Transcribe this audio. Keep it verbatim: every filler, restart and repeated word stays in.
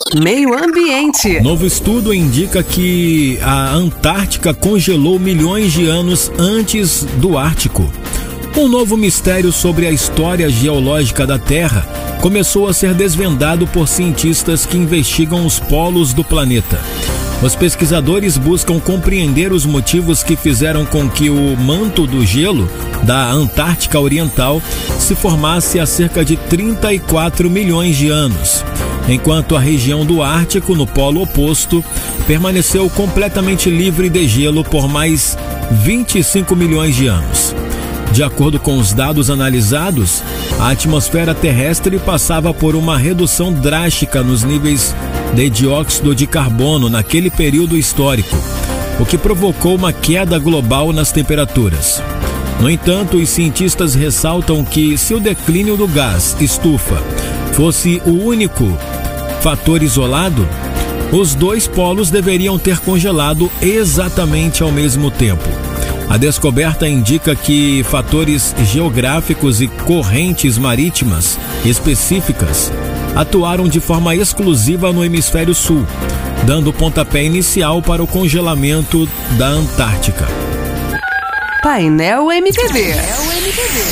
Meio Ambiente. Novo estudo indica que a Antártica congelou milhões de anos antes do Ártico. Um novo mistério sobre a história geológica da Terra começou a ser desvendado por cientistas que investigam os polos do planeta. Os pesquisadores buscam compreender os motivos que fizeram com que o manto do gelo da Antártica Oriental se formasse há cerca de trinta e quatro milhões de anos, enquanto a região do Ártico, no polo oposto, permaneceu completamente livre de gelo por mais vinte e cinco milhões de anos. De acordo com os dados analisados, a atmosfera terrestre passava por uma redução drástica nos níveis de dióxido de carbono naquele período histórico, o que provocou uma queda global nas temperaturas. No entanto, os cientistas ressaltam que, se o declínio do gás estufa fosse o único fator isolado, os dois polos deveriam ter congelado exatamente ao mesmo tempo. A descoberta indica que fatores geográficos e correntes marítimas específicas atuaram de forma exclusiva no hemisfério sul, dando pontapé inicial para o congelamento da Antártica. Painel M P B.